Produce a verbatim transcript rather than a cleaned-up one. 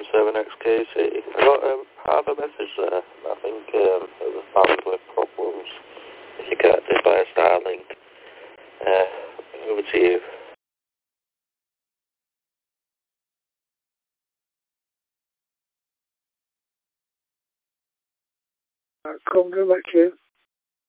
seven X K C. I got um, half a message there. I think um, it was bandwidth problems. If you connected by a Starlink. Uh, over to you. Right, come go back to you.